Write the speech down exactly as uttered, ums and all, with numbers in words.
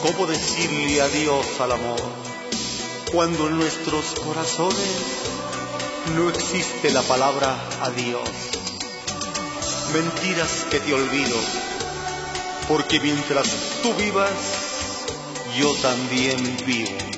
¿Cómo decirle adiós al amor cuando en nuestros corazones no existe la palabra adiós? Mentiras que te olvido, porque mientras tú vivas, yo también vivo.